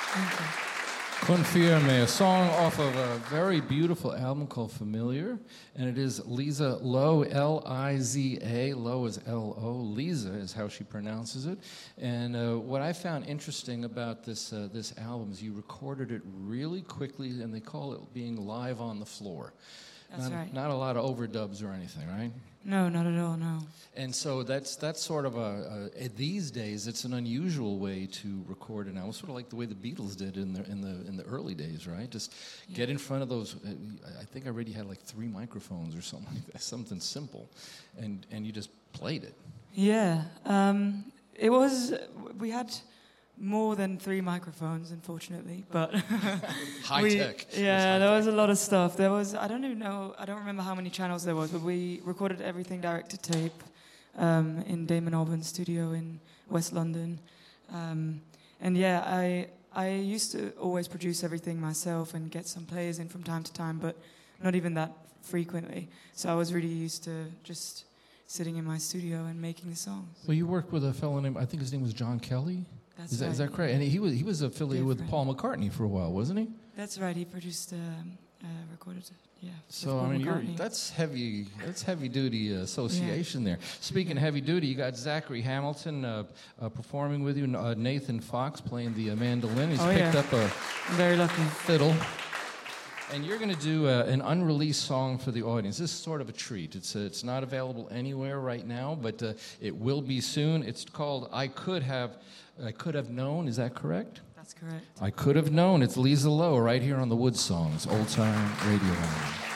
Thank you. Confirme, a song off of a very beautiful album called Familiar, and it is Liza Lowe, L-I-Z-A. Lowe is L-O. Liza is how she pronounces it. And what I found interesting about this album is you recorded it really quickly, and they call it being live on the floor. That's right. Not a lot of overdubs or anything, right? No, not at all, no. And so that's sort of these days it's an unusual way to record an album, sort of like the way the Beatles did in the early days, right? Just get in front of those. I think I already had like 3 microphones or something like that, something simple, and you just played it. Yeah, it was. We had more than 3 microphones, unfortunately, but high tech. Yeah, there was a lot of stuff. There was, I don't even know, I don't remember how many channels there was, but we recorded everything direct to tape in Damon Albarn's studio in West London. And yeah, I used to always produce everything myself and get some players in from time to time, but not even that frequently. So I was really used to just sitting in my studio and making the songs. Well, you worked with a fellow named, I think his name was John Kelly. Is that correct? And he was affiliated with Paul McCartney for a while, wasn't he? That's right. He produced, recorded, yeah. So I mean, that's heavy duty association there. Speaking of heavy duty, you got Zachary Hamilton performing with you. Nathan Fox playing the mandolin. He's picked up a very lucky fiddle. And you're going to do an unreleased song for the audience. This is sort of a treat. It's not available anywhere right now, but it will be soon. It's called I Could Have Known. Is that correct? That's correct. I Could Have Known. It's Liza Lowe right here on the Wood Songs, Old Time Radio Hour.